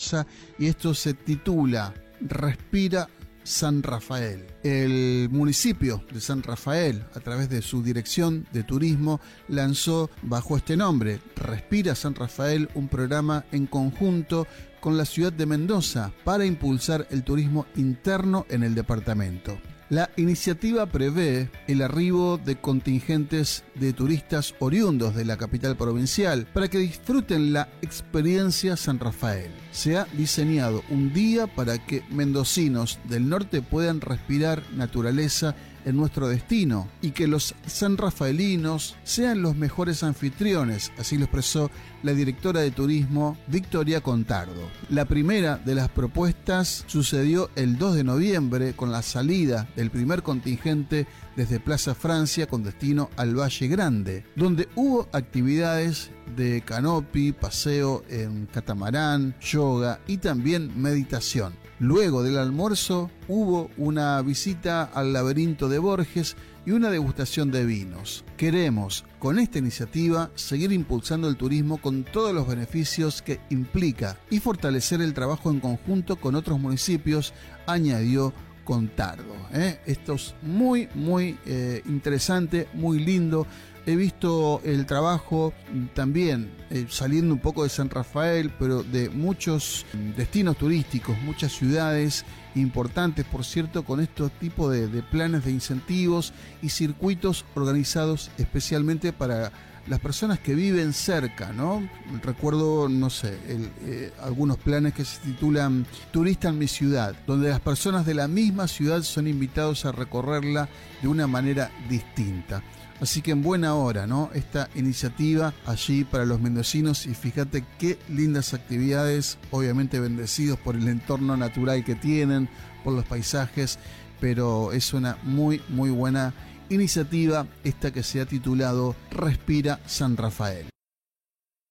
Mendoza, y esto se titula Respira San Rafael. El municipio de San Rafael, a través de su dirección de turismo, lanzó bajo este nombre, Respira San Rafael, un programa en conjunto con la ciudad de Mendoza para impulsar el turismo interno en el departamento. La iniciativa prevé el arribo de contingentes de turistas oriundos de la capital provincial para que disfruten la experiencia San Rafael. Se ha diseñado un día para que mendocinos del norte puedan respirar naturaleza en nuestro destino y que los sanrafaelinos sean los mejores anfitriones, así lo expresó la directora de turismo Victoria Contardo. La primera de las propuestas sucedió el 2 de noviembre con la salida del primer contingente desde Plaza Francia con destino al Valle Grande, donde hubo actividades de canopy, paseo en catamarán, yoga y también meditación. Luego del almuerzo hubo una visita al laberinto de Borges y una degustación de vinos. Queremos, con esta iniciativa, seguir impulsando el turismo con todos los beneficios que implica y fortalecer el trabajo en conjunto con otros municipios, añadió Contardo. Esto es muy interesante, muy lindo. He visto el trabajo también saliendo un poco de San Rafael, pero de muchos destinos turísticos, muchas ciudades importantes, por cierto, con estos tipos de planes de incentivos y circuitos organizados especialmente para las personas que viven cerca, ¿no? Recuerdo, no sé, algunos planes que se titulan Turista en mi ciudad, donde las personas de la misma ciudad son invitados a recorrerla de una manera distinta. Así que en buena hora, ¿no? Esta iniciativa allí para los mendocinos, y fíjate qué lindas actividades, obviamente bendecidos por el entorno natural que tienen, por los paisajes, pero es una muy buena iniciativa esta que se ha titulado Respira San Rafael.